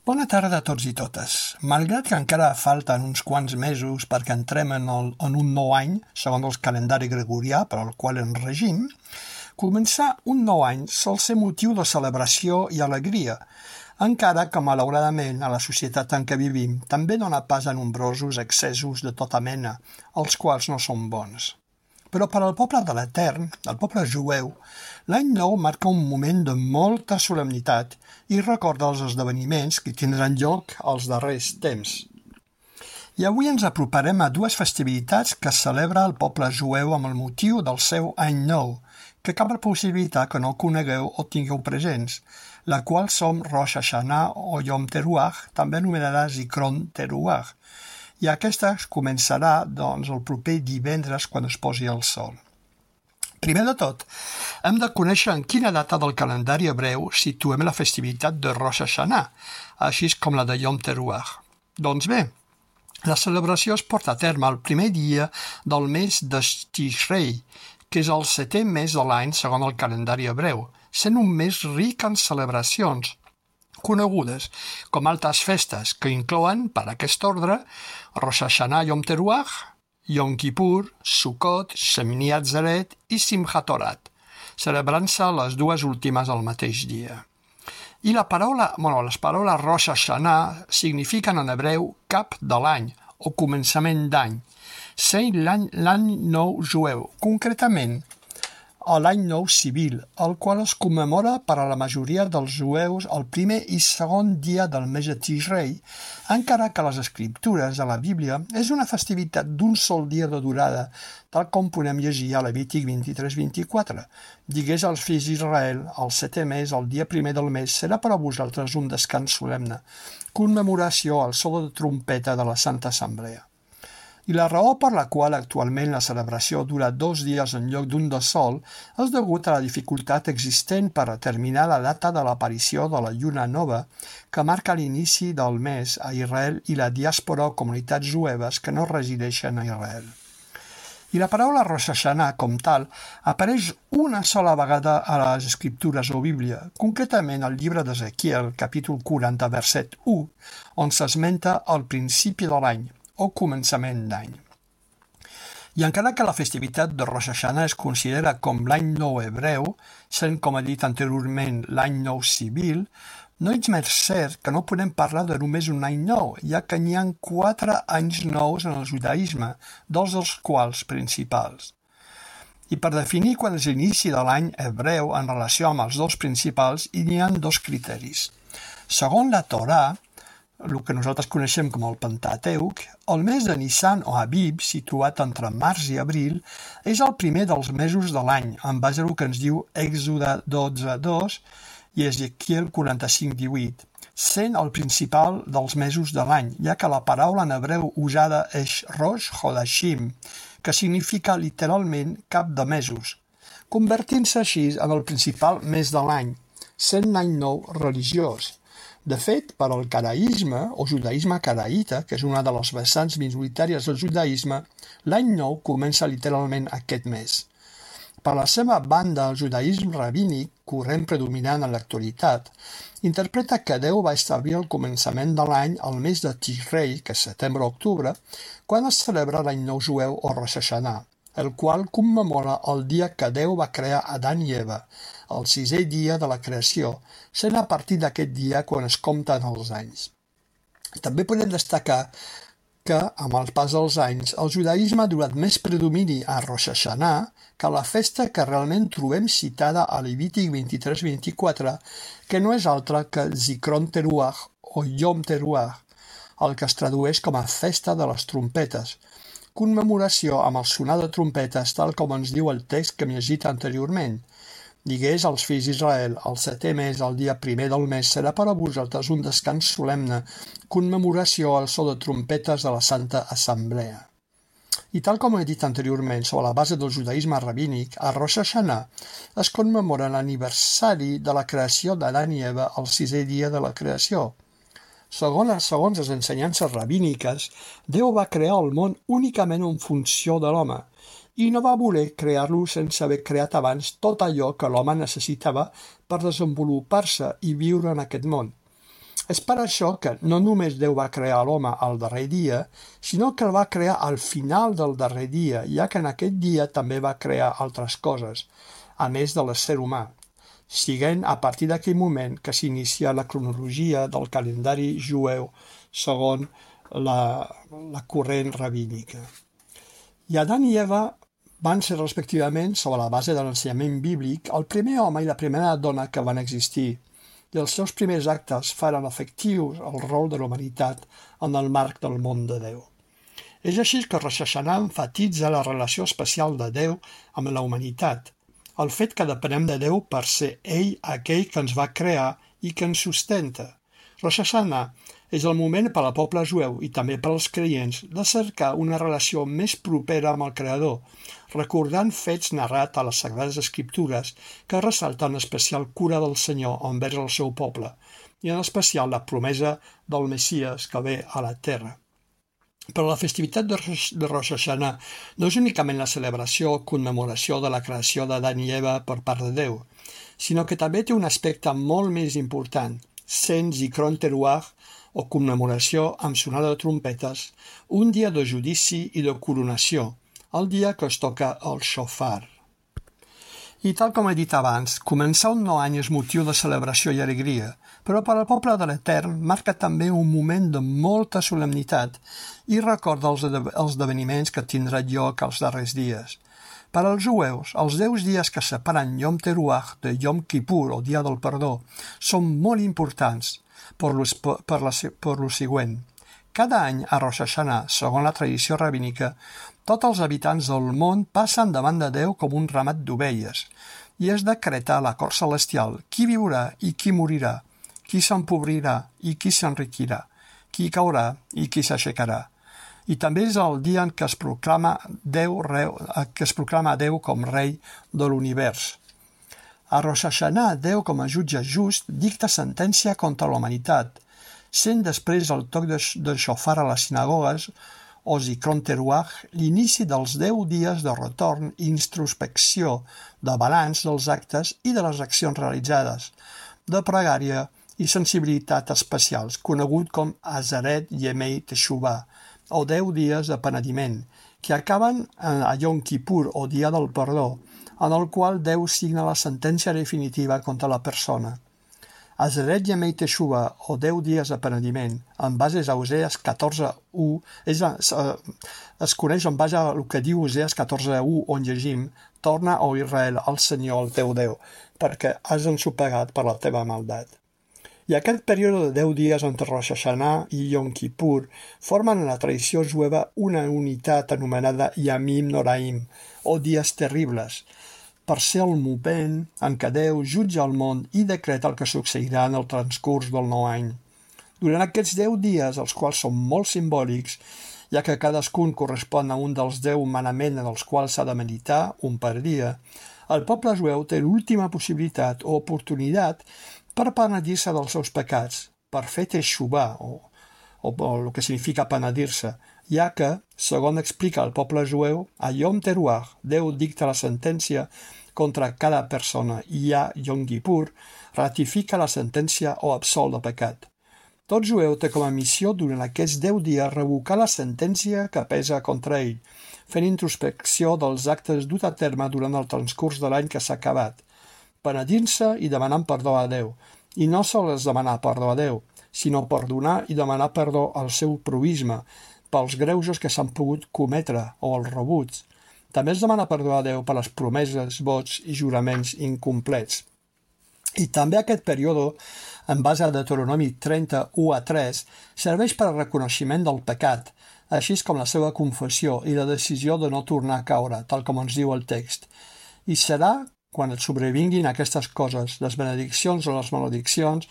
Bona tarda a tots i totes. Malgrat que encara falten uns quants mesos perquè entrem en un nou any, segons el calendari gregorià per al qual ens regim, començar un nou any sol ser motiu de celebració i alegria, encara que malauradament a la societat en què vivim també dona pas a nombrosos excessos de tota mena, els quals no són bons. Però per al poble de l'Etern, el poble jueu, l'any nou marca un moment de molta solemnitat i recorda els esdeveniments que tindran lloc als darrers temps. I avui ens aproparem a dues festivitats que celebra el poble jueu amb el motiu del seu any nou, que cap possibilitat que no conegueu o tingueu presents, la qual som Rosh Hashanah o Yom Teruah, també anomenada Zikron Teruah, i aquesta començarà, el proper divendres quan es posi el sol. Primer de tot, hem de conèixer en quina data del calendari hebreu situem la festivitat de Rosh Hashanah, així com la de Yom Teruah. Doncs bé, la celebració es porta a terme el primer dia del mes de Tishrei, que és el 7è mes de l'any segons el calendari hebreu, sent un mes ric en celebracions, conegudes com altes festes que inclouen, per aquest ordre, Rosh Hashanah Yom Teruah, Yom Kippur, Sukkot, Shemini Atzeret i Simchat Torah, celebrant-se les dues últimes al mateix dia. I les paraules Rosh Hashanah signifiquen en hebreu cap de l'any o començament d'any, sent l'any nou jueu, concretament l'any nou civil, el qual es commemora per a la majoria dels jueus el primer i segon dia del mes de Tishrei, encara que les escriptures de la Bíblia és una festivitat d'un sol dia de durada, tal com podem llegir a Levític 23-24. Digués als fills d'Israel, el 7è mes, el dia primer del mes, serà per a vosaltres un descans solemne, commemoració al so de trompeta de la Santa Assemblea. I la raó per la qual actualment la celebració dura 2 dies en lloc d'un de sol és degut a la dificultat existent per determinar la data de l'aparició de la lluna nova que marca l'inici del mes a Israel i la diàspora o comunitats jueves que no resideixen a Israel. I la paraula Rosh Hashanah, com tal, apareix una sola vegada a les Escriptures o Bíblia, concretament al llibre d'Ezequiel, capítol 40, verset 1, on s'esmenta el principi de l'any, o començament d'any. I encara que la festivitat de Rosh Hashanah es considera com l'any nou hebreu, sent, com he dit anteriorment, l'any nou civil, no és més cert que no podem parlar de només un any nou, ja que n'hi ha 4 anys nous en el judaïsme, 2 dels quals principals. I per definir quan és l'inici de l'any hebreu en relació amb els 2 principals, hi ha 2 criteris. Segons la Torà, el que nosaltres coneixem com el Pentateuc, el mes de Nissan o Abib, situat entre març i abril, és el primer dels mesos de l'any, en base al que ens diu Èxode 12:2 i Ezequiel 45:18, sent el principal dels mesos de l'any, ja que la paraula en hebreu usada és Rosh Hodashim, que significa literalment cap de mesos, convertint-se així en el principal mes de l'any, sent l'any nou religiós. De fet, per al caraïsme, o judaïsme caraïta, que és una de les vessants minoritàries del judaïsme, l'any nou comença literalment aquest mes. Per la seva banda, el judaïsme rabínic, corrent predominant en l'actualitat, interpreta que Déu va establir el començament de l'any al mes de Tishrei, que és setembre-octubre, quan es celebra l'any nou jueu o Rosh Hashanah, el qual commemora el dia que Déu va crear Adán i Eva, el 6è dia de la creació, sent a partir d'aquest dia quan es compten els anys. També podem destacar que, amb el pas dels anys, el judaïsme ha donat més predomini a Rosh Hashanah que a la festa que realment trobem citada a Levític 23-24, que no és altra que Zikron Teruah o Yom Teruah, el que es tradueix com a festa de les trompetes, commemoració amb el sonar de trompetes tal com ens diu el text que m'he llegit anteriorment. Digués als fills d'Israel, el 7è mes, el dia primer del mes, serà per a vosaltres un descans solemne, commemoració al so de trompetes de la Santa Assemblea. I tal com he dit anteriorment, sobre la base del judaïsme rabínic, a Rosh Hashanah es commemora l'aniversari de la creació d'Adam i Eva el 6è dia de la creació. Segons les ensenyances rabíniques, Déu va crear el món únicament en funció de l'home, i no va voler crear-lo sense haver creat abans tot allò que l'home necessitava per desenvolupar-se i viure en aquest món. És per això que no només Déu va crear l'home al darrer dia, sinó que el va crear al final del darrer dia, ja que en aquest dia també va crear altres coses, a més de l'ésser humà, siguent a partir d'aquell moment que s'inicia la cronologia del calendari jueu segons la corrent rabínica. I Adán i Eva van ser respectivament, sobre la base de l'ensenyament bíblic, el primer home i la primera dona que van existir, i els seus primers actes faran efectius el rol de la humanitat en el marc del món de Déu. És així que Rosh Hashanah enfatitza la relació especial de Déu amb la humanitat, el fet que depenem de Déu per ser ell aquell que ens va crear i que ens sustenta. Rosh Hashanah és el moment per al poble jueu i també per als creients de cercar una relació més propera amb el Creador, recordant fets narrats a les Sagrades Escriptures que ressalten especial cura del Senyor envers el seu poble i en especial la promesa del Messies que ve a la terra. Però la festivitat de Rosh Hashanah no és únicament la celebració o commemoració de la creació d'Adam i Eva per part de Déu, sinó que també té un aspecte molt més important, Sens i Kron Teruach, o commemoració amb sonada de trompetes, un dia de judici i de coronació, el dia que es toca el xofar. I tal com he dit abans, començar un nou any és motiu de celebració i alegria, però per al poble de l'Etern marca també un moment de molta solemnitat i recorda els esdeveniments que tindran lloc els darrers dies. Per als jueus, els 10 dies que separen Yom Teruach de Yom Kippur, o Dia del Perdó, són molt importants per lo següent. Cada any, a Rosh Hashanah, segons la tradició rabínica, tots els habitants del món passen davant de Déu com un ramat d'ovelles i es decreta a la cort celestial qui viurà i qui morirà, qui s'empobrirà i qui s'enriquirà, qui caurà i qui s'aixecarà. I també és el dia en què es proclama Déu com rei de l'univers. A Rosh Hashanah, Déu, com a jutge just, dicta sentència contra la humanitat, sent després el toc de xofar a les sinagogues, o Zikron Teruach, l'inici dels 10 dies de retorn i introspecció, de balanç dels actes i de les accions realitzades, de pregària i sensibilitat especials, conegut com Azeret Yemei Teshuvah, o 10 dies de penediment, que acaben a Yom Kippur, o Dia del Perdó, en el qual Déu signa la sentència definitiva contra la persona. Azeret Yemei Teshuvah, o 10 dies de penediment, en base a Osees 14:1, es coneix en base al que diu Osees 14:1, on llegim: «Torna, o Israel, al Senyor, el teu Déu, perquè has ensopegat per la teva maldat». I aquest període de 10 dies entre Rosh Hashanah i Yom Kippur formen en la tradició jueva una unitat anomenada Yamim Noraim, o dies terribles, per ser el moment en què Déu jutja el món i decreta el que succeirà en el transcurs del nou any. Durant aquests 10 dies, els quals són molt simbòlics, ja que cadascun correspon a un dels 10 manaments en els quals s'ha de meditar, un per dia, el poble jueu té l'última possibilitat o oportunitat per penedir-se dels seus pecats, per fer teshuvah, o el que significa penedir-se, ja que, segons explica el poble jueu, a Yom Teruach, Déu dicta la sentència contra cada persona i a Yom Kippur ratifica la sentència o absol de pecat. Tot jueu té com a missió durant aquests 10 dies revocar la sentència que pesa contra ell, fent introspecció dels actes dut a terme durant el transcurs de l'any que s'ha acabat, penedint-se i demanant perdó a Déu, i no sols demanar perdó a Déu, sinó perdonar i demanar perdó al seu proïsme, pels greuges que s'han pogut cometre o els rebuts. També es demana perdó a Déu per les promeses, vots i juraments incomplets. I també aquest període, en base a Deuteronomi 30:1-3, serveix per al reconeixement del pecat, així com la seva confessió i la decisió de no tornar a caure, tal com ens diu el text. I serà quan et sobrevinguin aquestes coses, les benediccions o les malediccions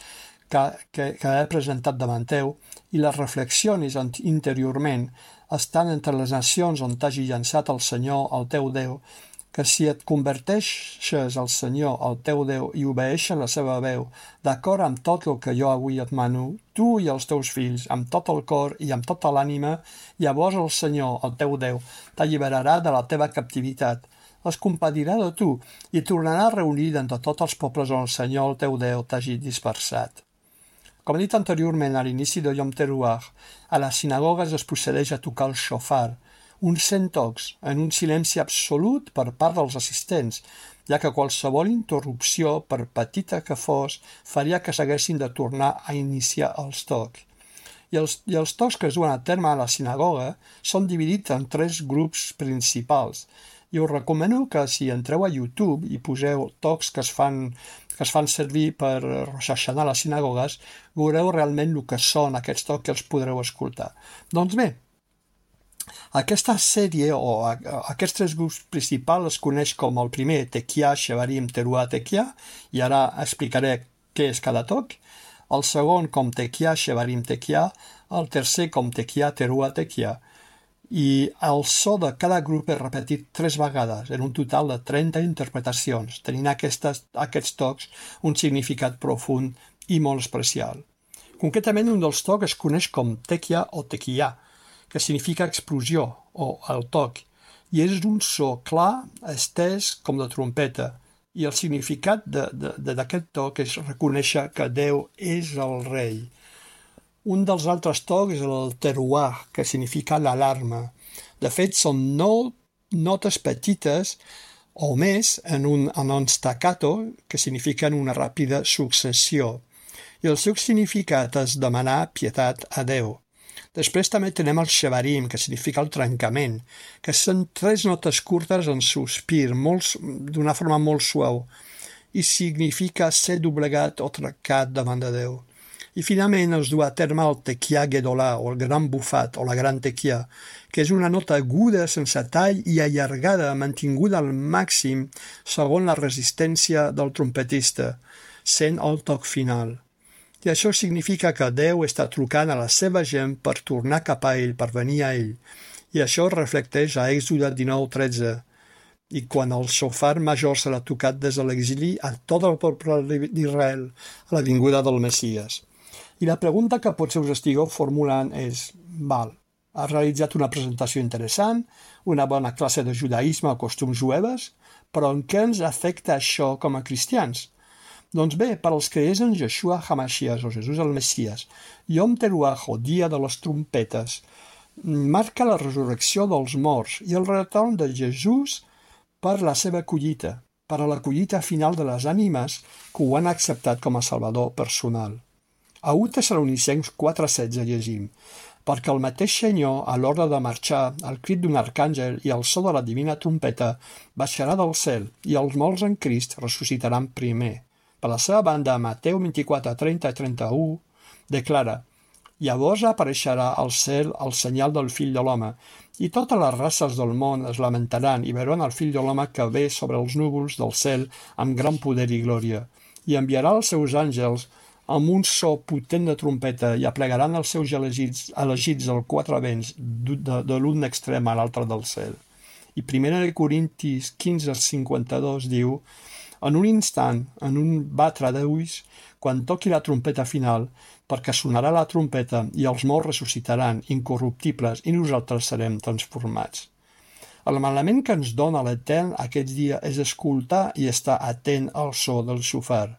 que he presentat davant teu, i les reflexionis interiorment, estan entre les nacions on t'hagi llançat el Senyor, el teu Déu, que si et converteixes al Senyor, el teu Déu, i obeeixes la seva veu, d'acord amb tot el que jo avui et mano, tu i els teus fills, amb tot el cor i amb tota l'ànima, llavors el Senyor, el teu Déu, t'alliberarà de la teva captivitat, es compadirà de tu i tornarà a reunir d'entre tots els pobles on el Senyor, el teu Déu, t'hagi dispersat. Com he dit anteriorment a l'inici de Yom Teruah, a les sinagogues es procedeix a tocar el xofar, uns 100 tocs, en un silenci absolut per part dels assistents, ja que qualsevol interrupció, per petita que fos, faria que s'haguessin de tornar a iniciar els tocs. I els tocs que es duen a terme a la sinagoga són dividits en 3 grups principals. I us recomano que si entreu a YouTube i poseu tocs que es fan servir per Rosh Hashanah a les sinagogues, veureu realment el que són aquests tocs que els podreu escoltar. Doncs bé, aquesta sèrie o aquests 3 grups principals es coneix com el primer Tekiah, Shevarim, Teruah, Tekiah, i ara explicaré què és cada toc. El segon com Tekiah, Shevarim, Tekiah, el tercer com Tekiah, Teruah, Tekiah. I el so de cada grup és repetit 3 vegades, en un total de 30 interpretacions, tenint aquests tocs un significat profund i molt especial. Concretament, un dels tocs es coneix com Tekiah o Tekiah, que significa explosió o el toc, i és un so clar, estès com de trompeta, i el significat d'aquest toc és reconèixer que Déu és el rei. Un dels altres tocs és el teruah, que significa l'alarma. De fet, són 9 notes petites o més en un staccato, que significa una ràpida successió. I el seu significat és demanar pietat a Déu. Després també tenem el shevarim, que significa el trencament, que són 3 notes curtes en sospir, d'una forma molt suau, i significa ser doblegat o trencat davant de Déu. I finalment es du a terme el Tekiah Gedolah, o el gran bufat, o la gran Tekiah, que és una nota aguda, sense tall i allargada, mantinguda al màxim segons la resistència del trompetista, sent el toc final. I això significa que Déu està trucant a la seva gent per tornar cap a ell, per venir a ell. I això es reflecteix a Èxode 19:13. I quan el xofar major serà tocat des de l'exili a tot el poble d'Israel, a la vinguda del Messies. I la pregunta que potser us estigueu formulant és, has realitzat una presentació interessant, una bona classe de judaïsme o costums jueves, però en què ens afecta això com a cristians? Doncs bé, per als creients en Yeshua HaMashiach o Jesús el Messies, Yom Teruah o Dia de les Trompetes, marca la resurrecció dels morts i el retorn de Jesús per la seva collita, per a la collita final de les ànimes que ho han acceptat com a salvador personal. A 1 Tessalonicencs 4:16 llegim: perquè el mateix Senyor, a l'hora de marxar, al crit d'un arcàngel i al so de la divina trompeta, baixarà del cel i els morts en Crist ressuscitaran primer. Per la seva banda, Mateu 24:30 i 31 declara: llavors apareixerà al cel el senyal del fill de l'home, i totes les races del món es lamentaran i veuran el fill de l'home que ve sobre els núvols del cel amb gran poder i glòria, i enviarà els seus àngels amb un so potent de trompeta i aplegaran els seus elegits als 4 vents de l'un extrem a l'altre del cel. I 1 Corintis 15:52 diu: en un instant, en un batre d'ulls, quan toqui la trompeta final, perquè sonarà la trompeta i els morts ressuscitaran incorruptibles i nosaltres serem transformats. El mandament que ens dona l'Etern aquest dia és escoltar i estar atent al so del xofar.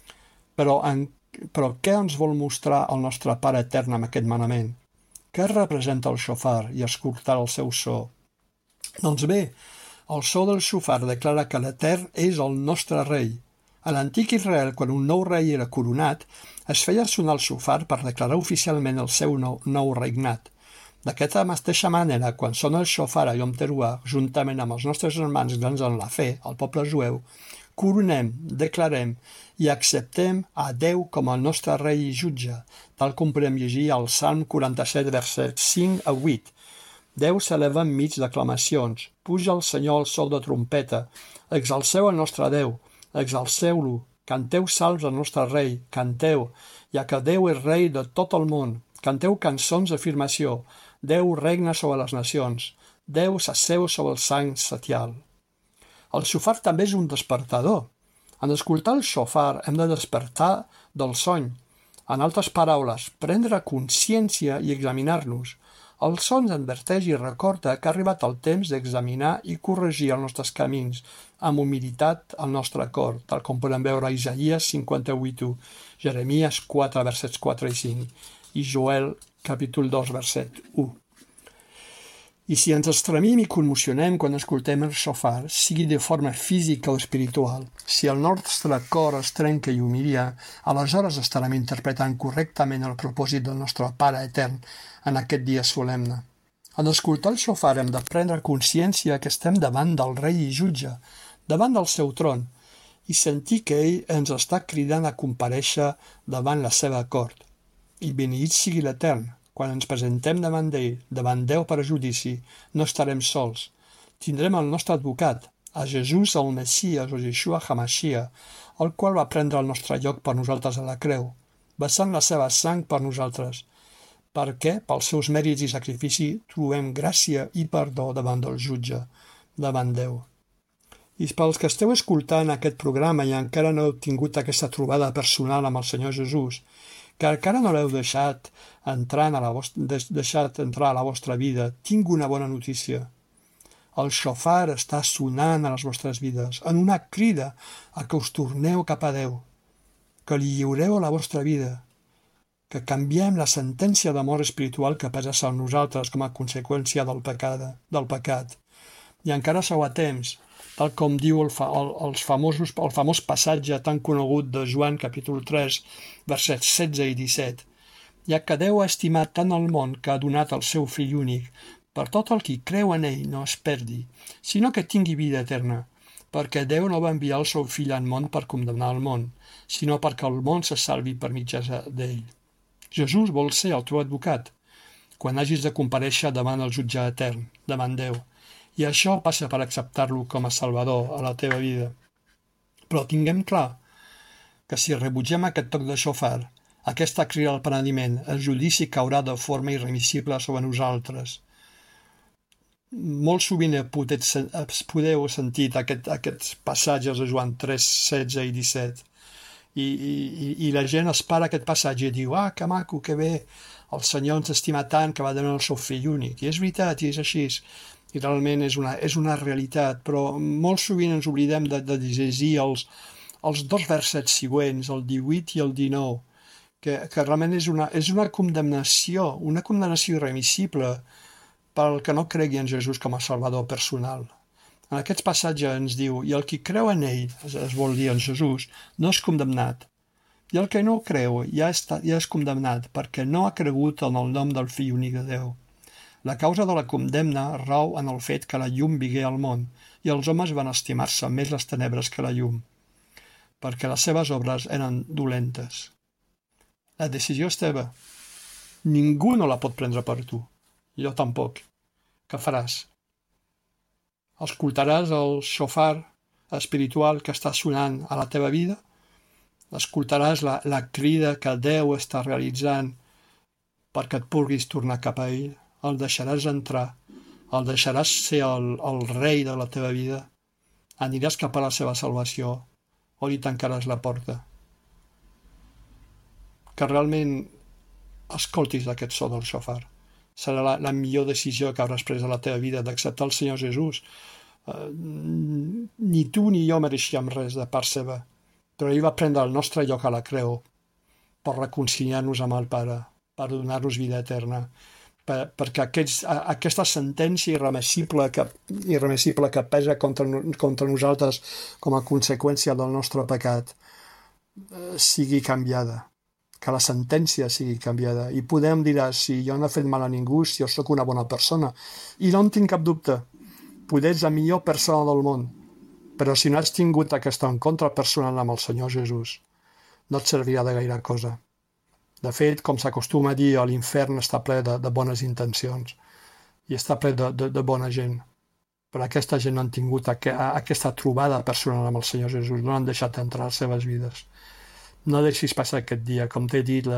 Però què ens vol mostrar el nostre Pare Etern amb aquest manament? Què representa el xofar i escoltar el seu so? Doncs bé, el so del xofar declara que l'Etern és el nostre rei. A l'antic Israel, quan un nou rei era coronat, es feia sonar el xofar per declarar oficialment el seu nou regnat. D'aquesta mateixa manera, quan sona el xofar a Yom Teruah, juntament amb els nostres germans grans en la fe, el poble jueu, coronem, declarem i acceptem a Déu com el nostre rei i jutge, tal com podem llegir al Salm 47, versets 5 a 8. Déu s'eleva enmig d'aclamacions, puja el Senyor al so de trompeta, exalceu el nostre Déu, exalceu-lo, canteu salms al nostre rei, canteu, ja que Déu és rei de tot el món, canteu cançons d'afirmació, Déu regna sobre les nacions, Déu s'asseu sobre el sang setial. El xofar també és un despertador. En escoltar el xofar hem de despertar del sony. En altres paraules, prendre consciència i examinar-nos. El so ens adverteix i recorda que ha arribat el temps d'examinar i corregir els nostres camins, amb humilitat al nostre cor, tal com podem veure a Isaïes 58:1, Jeremies 4, versets 4 i 5, i Joel, capítol 2, verset 1. I si ens estremim i commocionem quan escoltem el xofar, sigui de forma física o espiritual, si el nostre cor es trenca i humilia, aleshores estarem interpretant correctament el propòsit del nostre Pare etern en aquest dia solemne. En escoltar el xofar hem de prendre consciència que estem davant del rei i jutge, davant del seu tron, i sentir que ell ens està cridant a comparèixer davant la seva cort. I beneït sigui l'Etern. Quan ens presentem davant d'ell, davant Déu per a judici, no estarem sols. Tindrem el nostre advocat, a Jesús el Messies o Yeshua HaMashiach, el qual va prendre el nostre lloc per nosaltres a la creu, vessant la seva sang per nosaltres, perquè, pels seus mèrits i sacrifici, trobem gràcia i perdó davant del jutge, davant Déu. I pels que esteu escoltant aquest programa i encara no heu tingut aquesta trobada personal amb el Senyor Jesús, que encara no l'heu deixat entrar a la vostra vida, tinc una bona notícia. El xofar està sonant a les vostres vides, en una crida a que us torneu cap a Déu, que li lliureu la vostra vida, que canviem la sentència d'amor espiritual que pesa sobre nosaltres com a conseqüència del pecat. I encara sou a temps, tal com diu el famós passatge tan conegut de Joan capítol 3, versets 16 i 17. Ja que Déu ha estimat tant el món que ha donat el seu fill únic, per tot el qui creu en ell no es perdi, sinó que tingui vida eterna, perquè Déu no va enviar el seu fill al món per condemnar el món, sinó perquè el món se salvi per mitjà d'ell. Jesús vol ser el teu advocat, quan hagis de comparèixer davant el jutge etern, davant Déu, i això passa per acceptar-lo com a salvador a la teva vida. Però tinguem clar que si rebutgem aquest toc de xofar, aquesta crida al penediment, el judici caurà de forma irremissible sobre nosaltres. Molt sovint podeu sentir aquests passatges de Joan 3, 16 i 17. I la gent espera aquest passatge i diu, que maco, que bé, el Senyor ens estima tant que va donar el seu fill únic. I és veritat, i és així. I realment és una realitat, però molt sovint ens oblidem de llegir els dos versets següents, el 18 i el 19, que realment és una condemnació irremissible per al que no cregui en Jesús com a salvador personal. En aquest passatge ens diu, i el qui creu en ell, es vol dir en Jesús, no és condemnat. I el que no creu ja és condemnat perquè no ha cregut en el nom del fill únic de Déu. La causa de la condemna rau en el fet que la llum vingué al món i els homes van estimar-se més les tenebres que la llum, perquè les seves obres eren dolentes. La decisió és teva. Ningú no la pot prendre per tu. Jo tampoc. Què faràs? Escoltaràs el xofar espiritual que està sonant a la teva vida? Escoltaràs la crida que Déu està realitzant perquè et puguis tornar cap a ell? El deixaràs entrar, el deixaràs ser el rei de la teva vida, aniràs cap a la seva salvació o li tancaràs la porta. Que realment escoltis aquest so del xofar. Serà la millor decisió que hauràs pres a la teva vida, d'acceptar el Senyor Jesús. Ni tu ni jo mereixíem res de part seva, però ell va prendre el nostre lloc a la creu per reconciliar-nos amb el Pare, per donar-nos vida eterna, perquè aquesta sentència irremissible que pesa contra nosaltres com a conseqüència del nostre pecat sigui canviada, que la sentència sigui canviada. I podem dir, si jo no he fet mal a ningú, si jo sóc una bona persona, i no en tinc cap dubte, poder ets la millor persona del món, però si no has tingut aquest encontre personal amb el Senyor Jesús, no et servirà de gaire cosa. De fet, com s'acostuma a dir, l'infern està ple de bones intencions i està ple de bona gent. Però aquesta gent no han tingut aquesta trobada personal amb el Senyor Jesús, no han deixat entrar a les seves vides. No deixis passar aquest dia. Com t'he dit,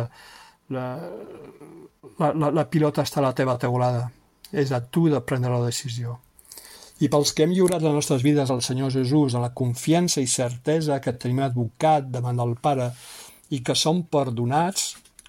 la pilota està a la teva teulada. És a tu de prendre la decisió. I pels que hem lliurat les nostres vides al Senyor Jesús, en la confiança i certesa que tenim advocat davant del Pare i que som perdonats,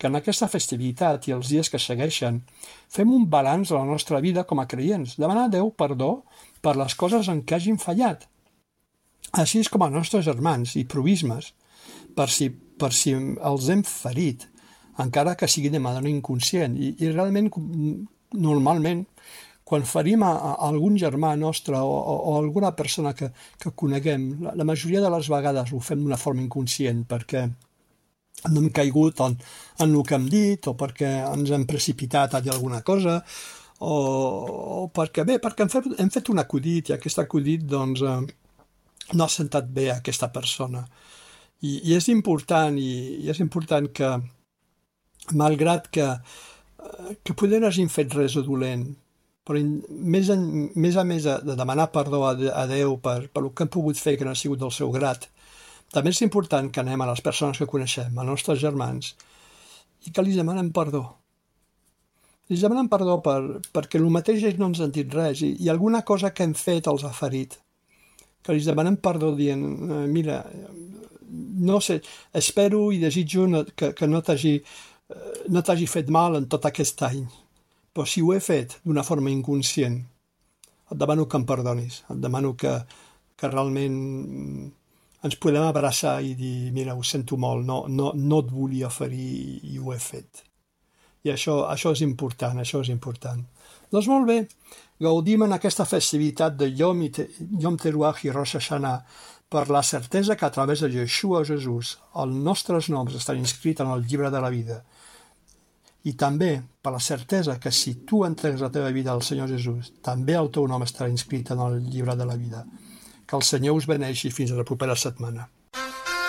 que en aquesta festivitat i els dies que segueixen fem un balanç de la nostra vida com a creients, demanar a Déu perdó per les coses en què hagin fallat, així com als nostres germans i provismes, per si els hem ferit, encara que sigui de manera inconscient. I realment, normalment, quan ferim a algun germà nostre o alguna persona que coneguem, la majoria de les vegades ho fem d'una forma inconscient, perquè no hem caigut en el que hem dit, o perquè ens hem precipitat a dir alguna cosa, o perquè hem fet un acudit, i aquest acudit doncs, no ha sentat bé a aquesta persona. I és important que, malgrat que potser no hagin fet res de dolent, però més a més de demanar perdó a Déu per el que hem pogut fer que no ha sigut del seu grat, també és important que anem a les persones que coneixem, als nostres germans, i que li demanem perdó. Li demanem perdó perquè el mateix ells no ens han dit res i alguna cosa que hem fet els ha ferit. Que li demanem perdó dient, mira, no sé, espero i desitjo que no t'hagi fet mal en tot aquest any, però si ho he fet d'una forma inconscient, et demano que em perdonis, et demano que realment ens podem abraçar i dir, mira, ho sento molt, no et volia ferir i ho he fet. I això és important, Doncs molt bé, gaudim en aquesta festivitat de Yom Teruah i Rosh Hashanah per la certesa que a través de Yeshua Jesús els nostres noms estan inscrits en el llibre de la vida. I també per la certesa que si tu entregues la teva vida al Senyor Jesús, també el teu nom estarà inscrit en el llibre de la vida. Que el Senyor us beneixi fins a la propera setmana.